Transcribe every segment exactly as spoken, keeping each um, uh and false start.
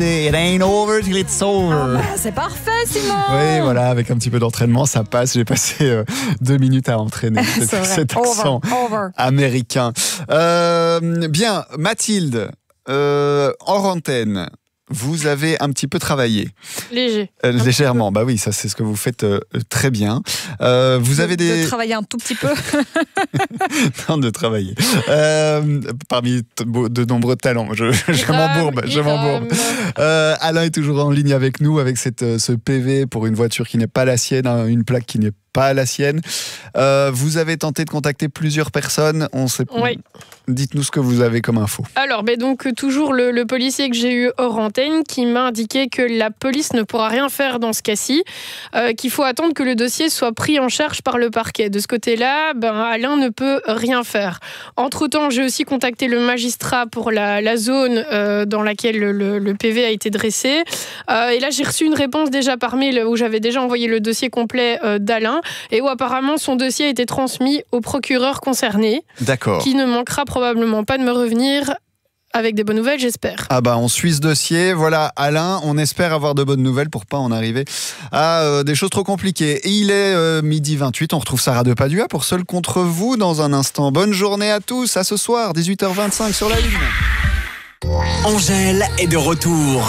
It ain't over till it's over. Oh bah, c'est parfait, Simon. Oui, voilà, avec un petit peu d'entraînement, ça passe. J'ai passé euh, deux minutes à entraîner cet, cet accent over, over. américain. Euh, bien, Mathilde, euh, hors antenne, vous avez un petit peu travaillé. Léger. Euh, légèrement, bah oui, ça c'est ce que vous faites euh, très bien. Euh, vous de, avez des... De travailler un tout petit peu. non, de travailler. Euh, parmi t- de nombreux talents, je, je m'embourbe. Je m'embourbe. Euh, Alain est toujours en ligne avec nous, avec cette, ce P V pour une voiture qui n'est pas la sienne, hein, une plaque qui n'est pas la sienne. Euh, vous avez tenté de contacter plusieurs personnes. On sait pas. Oui. Dites-nous ce que vous avez comme info. Alors, ben donc toujours le, le policier que j'ai eu hors antenne qui m'a indiqué que la police ne pourra rien faire dans ce cas-ci, euh, qu'il faut attendre que le dossier soit pris en charge par le parquet. De ce côté-là, ben, Alain ne peut rien faire. Entre-temps, j'ai aussi contacté le magistrat pour la, la zone euh, dans laquelle le, le, le P V a été dressé. Euh, et là, j'ai reçu une réponse déjà par mail où j'avais déjà envoyé le dossier complet euh, d'Alain et où apparemment son dossier a été transmis au procureur concerné. D'accord. Qui ne manquera probablement pas de me revenir avec des bonnes nouvelles, j'espère. Ah bah on suit ce dossier. Voilà, Alain, on espère avoir de bonnes nouvelles pour pas en arriver à euh, des choses trop compliquées. Et il est euh, midi vingt-huit, on retrouve Sarah de Padua pour Seul contre vous dans un instant. Bonne journée à tous, à ce soir, dix-huit heures vingt-cinq sur la Lune. Angèle est de retour.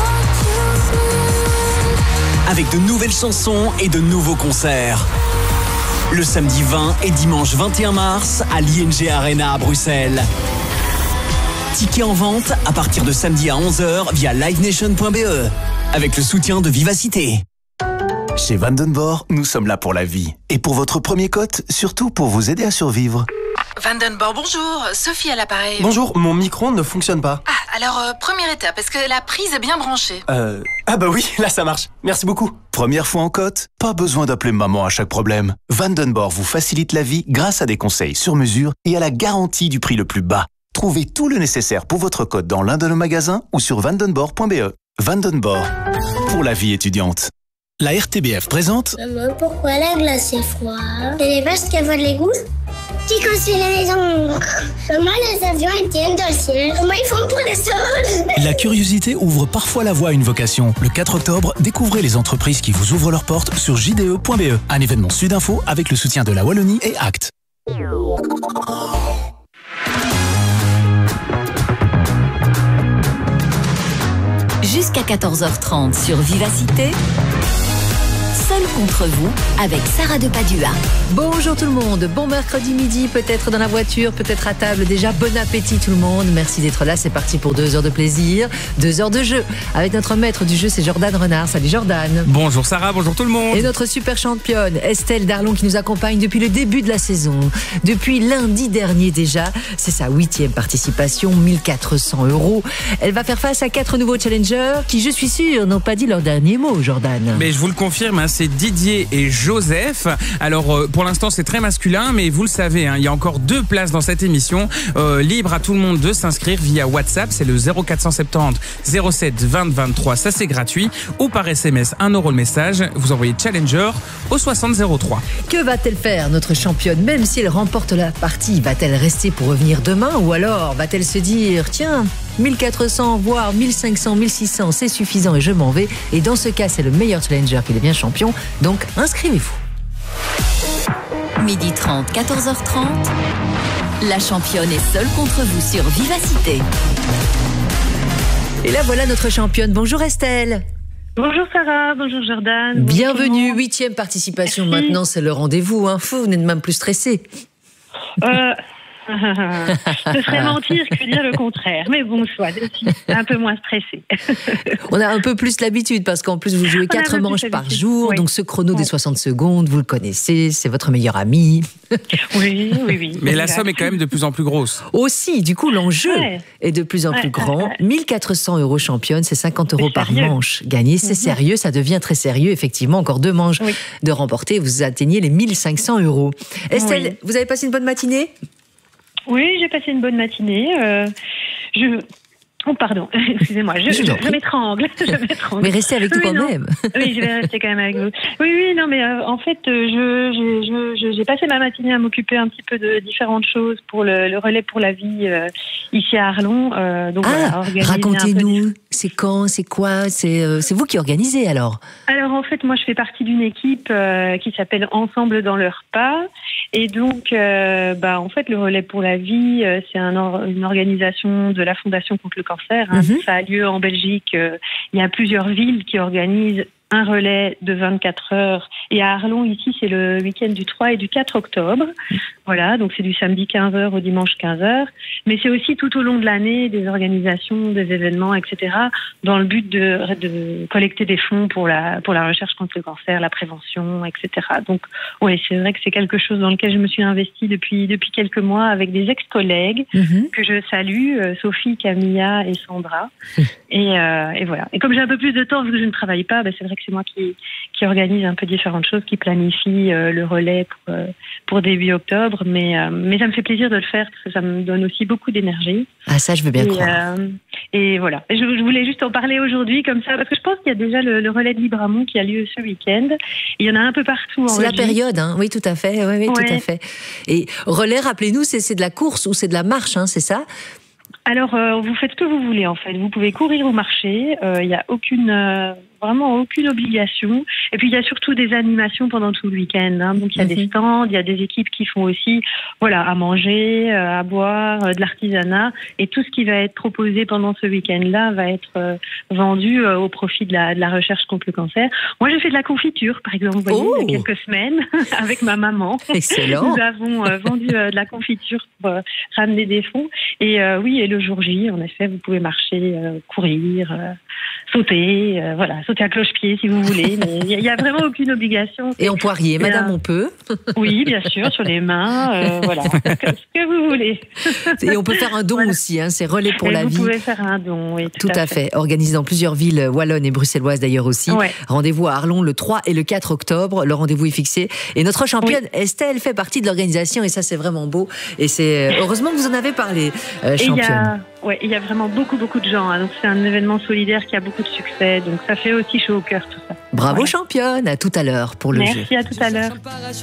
Avec de nouvelles chansons et de nouveaux concerts. Le samedi vingt et dimanche vingt et un mars à l'I N G Arena à Bruxelles. Tickets en vente à partir de samedi à onze heures via live nation point b e avec le soutien de Vivacité. Chez Vandenborg, nous sommes là pour la vie. Et pour votre premier cote, surtout pour vous aider à survivre. Vandenborg, bonjour. Sophie à l'appareil. Bonjour, mon micro ne fonctionne pas. Ah, alors, euh, première étape, est-ce que la prise est bien branchée? Euh... Ah bah oui, là ça marche. Merci beaucoup. Première fois en cote? Pas besoin d'appeler maman à chaque problème. Vandenborg vous facilite la vie grâce à des conseils sur mesure et à la garantie du prix le plus bas. Trouvez tout le nécessaire pour votre cote dans l'un de nos magasins ou sur vandenborg point b e. Vandenborg, pour la vie étudiante. La R T B F présente... Maman, pourquoi la glace est froide? C'est les vaches qui avalent les gouttes qui construisent la maison. Comment les avions ils tiennent dans le ciel? Comment ils font pour les sols? La curiosité ouvre parfois la voie à une vocation. Le quatre octobre, découvrez les entreprises qui vous ouvrent leurs portes sur j d e point b e. Un événement Sudinfo avec le soutien de la Wallonie et Act. Jusqu'à quatorze heures trente sur Vivacité, Seul contre vous avec Sarah de Padua. Bonjour tout le monde, bon mercredi midi, peut-être dans la voiture, peut-être à table déjà, bon appétit tout le monde, merci d'être là, c'est parti pour deux heures de plaisir, deux heures de jeu, avec notre maître du jeu c'est Jordan Renard, salut Jordan. Bonjour Sarah, bonjour tout le monde. Et notre super championne Estelle Darlon qui nous accompagne depuis le début de la saison, depuis lundi dernier déjà, c'est sa huitième participation, mille quatre cents euros, elle va faire face à quatre nouveaux challengers qui je suis sûre n'ont pas dit leur dernier mot Jordan. Mais je vous le confirme, hein, c'est Didier et Joseph. Alors euh, pour l'instant c'est très masculin, mais vous le savez, hein, il y a encore deux places dans cette émission. Euh, libre à tout le monde de s'inscrire via WhatsApp, c'est le zéro quatre cent soixante-dix zéro sept vingt vingt-trois, ça c'est gratuit. Ou par S M S, un euro le message, vous envoyez Challenger au soixante zéro trois. Que va-t-elle faire notre championne? Même si elle remporte la partie, va-t-elle rester pour revenir demain? Ou alors va-t-elle se dire, tiens, mille quatre cents, voire mille cinq cents, mille six cents, c'est suffisant et je m'en vais. Et dans ce cas, c'est le meilleur challenger qui devient champion. Donc, inscrivez-vous. midi trente, quatorze heures trente, la championne est seule contre vous sur Vivacité. Et là, voilà notre championne. Bonjour Estelle. Bonjour Sarah, bonjour Jordan. Bienvenue, huitième participation. Merci. Maintenant, c'est le rendez-vous. Hein. Fou, vous n'êtes même plus stressé. Euh... Ce serait mentir que dire le contraire. Mais bon, soit, je suis un peu moins stressée. On a un peu plus l'habitude parce qu'en plus, vous jouez quatre manches par jour. Oui. Donc, ce chrono oui. des soixante secondes, vous le connaissez, c'est votre meilleur ami. Oui, oui, oui. Mais la somme est quand même de plus en plus grosse. Aussi, du coup, l'enjeu ouais. est de plus en ouais. plus grand. mille quatre cents euros championne, c'est cinquante euros par manche gagnée. C'est mm-hmm. sérieux, ça devient très sérieux. Effectivement, encore deux manches oui. de remporter, vous atteignez les mille cinq cents euros. Estelle, oui. vous avez passé une bonne matinée ? Oui, j'ai passé une bonne matinée. Euh, je, Oh, pardon, excusez-moi, je, je, je m'étrangle. Je m'étrangle. Mais restez avec nous oui, quand non. même. Oui, je vais rester quand même avec vous. Oui, oui, non, mais euh, en fait, euh, je, je, je, j'ai passé ma matinée à m'occuper un petit peu de différentes choses pour le, le relais pour la vie euh, ici à Arlon. Euh, donc, ah, voilà, racontez-nous, c'est quand, c'est quoi, c'est, euh, c'est vous qui organisez alors? Alors en fait, moi je fais partie d'une équipe euh, qui s'appelle Ensemble dans le repas. Et donc, euh, bah, en fait, le relais pour la vie, euh, c'est un or- une organisation de la Fondation contre le cancer. Hein. Mm-hmm. Ça a lieu en Belgique. Euh, il y a plusieurs villes qui organisent un relais de vingt-quatre heures. Et à Arlon, ici, c'est le week-end du trois et du quatre octobre. Voilà, donc c'est du samedi quinze heures au dimanche quinze heures. Mais c'est aussi tout au long de l'année des organisations, des événements, et cetera, dans le but de, de collecter des fonds pour la, pour la recherche contre le cancer, la prévention, et cetera. Donc, oui, c'est vrai que c'est quelque chose dans lequel je me suis investie depuis, depuis quelques mois avec des ex-collègues mm-hmm. que je salue, euh, Sophie, Camilla et Sandra. et, euh, et voilà. Et comme j'ai un peu plus de temps, parce que je ne travaille pas, ben c'est vrai que c'est moi qui, qui organise un peu différentes choses, qui planifie euh, le relais pour, euh, pour début octobre. Mais, euh, mais ça me fait plaisir de le faire parce que ça me donne aussi beaucoup d'énergie. Ah, ça, je veux bien et, croire. Euh, et voilà. Je, je voulais juste en parler aujourd'hui comme ça, parce que je pense qu'il y a déjà le, le relais de Libramont qui a lieu ce week-end. Il y en a un peu partout en C'est Belgique. la période, hein. Oui, tout à fait. Oui, oui, ouais. tout à fait. Et relais, rappelez-nous, c'est, c'est de la course ou c'est de la marche, hein, c'est ça? Alors, euh, vous faites ce que vous voulez, en fait. Vous pouvez courir ou marcher. Il euh, n'y a aucune, euh, vraiment aucune obligation. Et puis, il y a surtout des animations pendant tout le week-end. Hein. Donc, il y a mm-hmm. des stands, il y a des équipes qui font aussi, voilà, à manger, euh, à boire, euh, de l'artisanat. Et tout ce qui va être proposé pendant ce week-end-là va être euh, vendu euh, au profit de la, de la recherche contre le cancer. Moi, j'ai fait de la confiture, par exemple, vous voyez, oh. il y a quelques semaines, avec ma maman. Excellent. Nous avons euh, vendu euh, de la confiture pour euh, ramener des fonds. Et euh, oui, et le jour J, en effet, vous pouvez marcher, euh, courir, euh, sauter, euh, voilà, sauter à cloche-pied si vous voulez, mais il n'y a, a vraiment aucune obligation. Et en poirier, madame, on peut? Oui, bien sûr, sur les mains, euh, voilà, ce que, ce que vous voulez. Et on peut faire un don voilà. aussi, hein, c'est Relais pour et la vous vie. Vous pouvez faire un don, oui. Tout, tout à, à fait. fait. Organisé dans plusieurs villes wallonnes et bruxelloises d'ailleurs aussi. Ouais. Rendez-vous à Arlon le trois et le quatre octobre, le rendez-vous est fixé. Et notre championne oui. Estelle fait partie de l'organisation et ça c'est vraiment beau. Et c'est heureusement que vous en avez parlé, euh, championne. Ouais, il y a vraiment beaucoup, beaucoup de gens. Hein. Donc, c'est un événement solidaire qui a beaucoup de succès. Donc, ça fait aussi chaud au cœur, tout ça. Bravo, voilà. Championne. À tout à l'heure pour le Merci, jeu. Merci, à tout à l'heure.